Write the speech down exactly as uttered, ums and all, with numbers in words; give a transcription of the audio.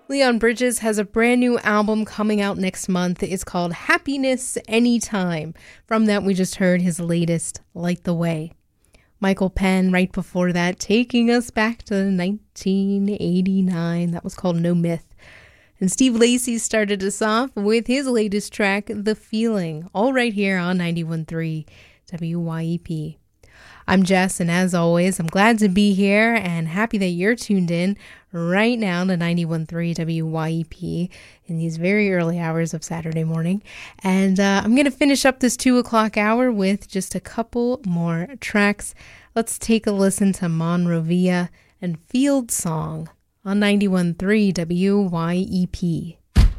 Leon Bridges has a brand new album coming out next month. It's called Happiness Anytime. From that, we just heard his latest, Light the Way. Michael Penn, right before that, taking us back to nineteen eighty-nine. That was called No Myth. And Steve Lacy started us off with his latest track, The Feeling, all right here on ninety-one point three W Y E P. I'm Jess, and as always, I'm glad to be here and happy that you're tuned in right now to ninety-one point three W Y E P in these very early hours of Saturday morning. And uh, I'm going to finish up this two o'clock hour with just a couple more tracks. Let's take a listen to Monrovia and Field Song on ninety-one point three W Y E P.